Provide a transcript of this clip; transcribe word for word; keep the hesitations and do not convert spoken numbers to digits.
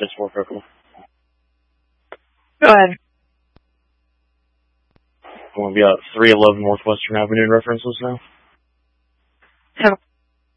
It's more critical. Go ahead. I want to be at three eleven Northwestern Avenue in reference list now. So